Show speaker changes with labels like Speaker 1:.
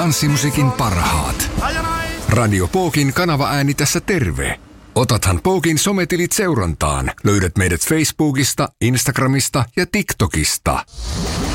Speaker 1: Tanssimusiikin parhaat. Radio Pookin kanavaääni tässä terve. Otathan Pookin sometilit seurantaan. Löydät meidät Facebookista, Instagramista ja TikTokista.